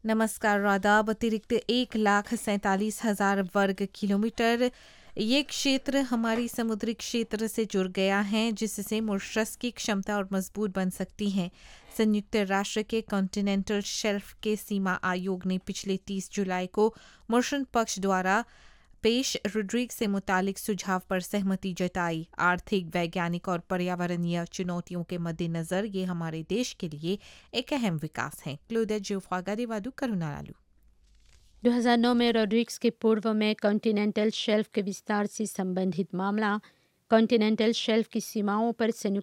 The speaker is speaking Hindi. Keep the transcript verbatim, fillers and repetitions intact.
नमस्कार रादाब। अतिरिक्त एक लाख सैंतालीस हजार वर्ग किलोमीटर ये क्षेत्र हमारी समुद्री क्षेत्र से जुड़ गया है, जिससे मॉरिशस की क्षमता और मजबूत बन सकती है। संयुक्त राष्ट्र के कॉन्टिनेंटल शेल्फ के सीमा आयोग ने पिछले तीस जुलाई को मॉरिशन पक्ष द्वारा पेश रुड्रिक से मुतालिक सुझाव पर सहमति जताई। आर्थिक, वैज्ञानिक और पर्यावरणीय चुनौतियों के मद्देनजर ये हमारे देश के लिए एक अहम विकास है। क्लोदे जोफ्वागारीवादू करुणालालू। दो हज़ार नौ में रॉड्रिक्स के पूर्व में कॉन्टिनेंटल शेल्फ के विस्तार से संबंधित मामला कॉन्टिनेंटल शेल्फ की सीमाओं पर संयुक्त